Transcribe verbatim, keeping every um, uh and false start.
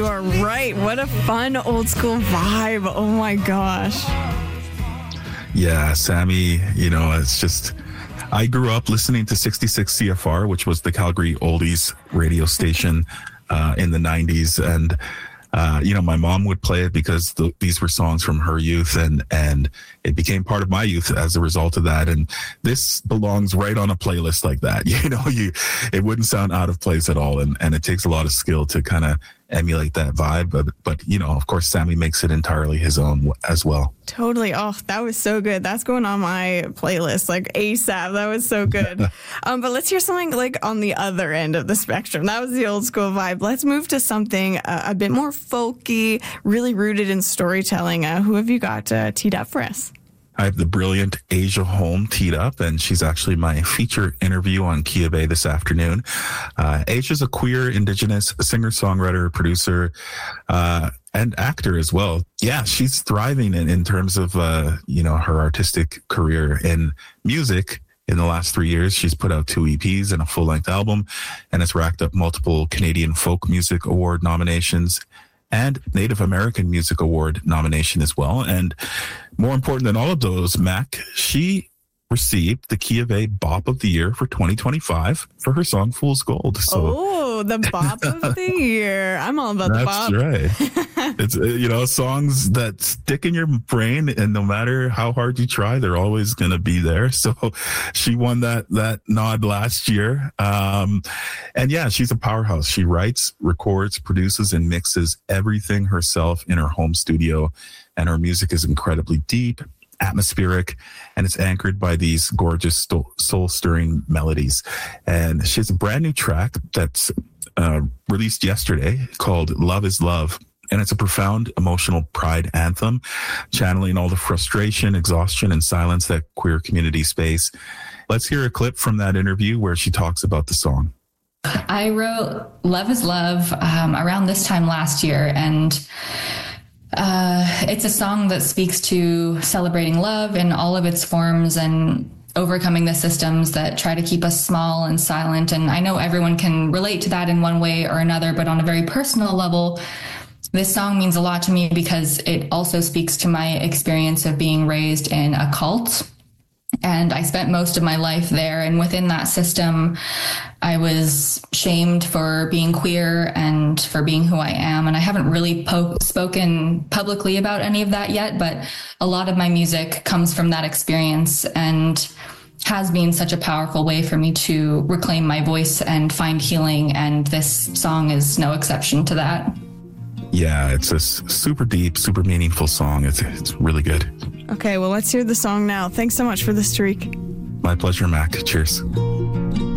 You are right. What a fun old school vibe. Oh my gosh. Yeah, Sammy, you know, it's just, I grew up listening to sixty-six C F R, which was the Calgary Oldies radio station uh, in the nineties. And, uh, you know, my mom would play it because the, these were songs from her youth, and, and it became part of my youth as a result of that. And this belongs right on a playlist like that. You know, you, it wouldn't sound out of place at all. And, and it takes a lot of skill to kind of emulate that vibe. But, but, you know, of course, Sammy makes it entirely his own as well. Totally. Oh, that was so good. That's going on my playlist like ASAP. That was so good. um, but let's hear something like on the other end of the spectrum. That was the old school vibe. Let's move to something uh, a bit more folky, really rooted in storytelling. Uh, who have you got uh, teed up for us? I have the brilliant Asia Holm teed up, and she's actually my feature interview on Kia Bay this afternoon. Uh, Asia's a queer, Indigenous singer-songwriter, producer, uh, and actor as well. Yeah, she's thriving in, in terms of, uh, you know, her artistic career in music. In the last three years, she's put out two E Ps and a full-length album, and has racked up multiple Canadian Folk Music Award nominations and Native American Music Award nomination as well. And more important than all of those, Mac, she received the Kia Bay Bop of the Year for twenty twenty-five for her song Fool's Gold. So, oh, the Bop of the Year. I'm all about the Bop. That's right. It's, you know, songs that stick in your brain, and no matter how hard you try, they're always going to be there. So she won that, that nod last year. Um, and yeah, she's a powerhouse. She writes, records, produces, and mixes everything herself in her home studio. And her music is incredibly deep, atmospheric, and it's anchored by these gorgeous soul-stirring melodies. And she has a brand new track that's uh, released yesterday called Love is Love. And it's a profound emotional pride anthem, channeling all the frustration, exhaustion, and silence that queer communities face. Let's hear a clip from that interview where she talks about the song. I wrote Love is Love um, around this time last year, and Uh, it's a song that speaks to celebrating love in all of its forms and overcoming the systems that try to keep us small and silent. And I know everyone can relate to that in one way or another, but on a very personal level, this song means a lot to me because it also speaks to my experience of being raised in a cult. And I spent most of my life there. And within that system, I was shamed for being queer and for being who I am. And I haven't really po- spoken publicly about any of that yet, but a lot of my music comes from that experience and has been such a powerful way for me to reclaim my voice and find healing. And this song is no exception to that. Yeah, it's a super deep, super meaningful song. It's it's really good. Okay, well, let's hear the song now. Thanks so much for the streak. My pleasure, Mac. Cheers.